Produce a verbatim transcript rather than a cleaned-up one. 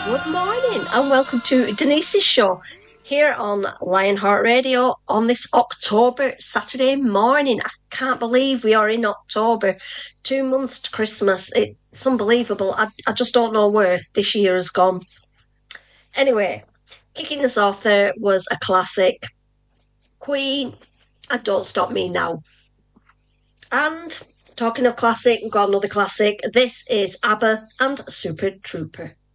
Good morning and welcome to Denise's show here on Lionheart Radio on this October Saturday morning. I can't believe we are in October, two months to Christmas. It's unbelievable. I, I just don't know where this year has gone. Anyway, kicking us off there was a classic, Queen and Don't Stop Me Now. And talking of classic, we've got another classic. This is ABBA and Super Trooper.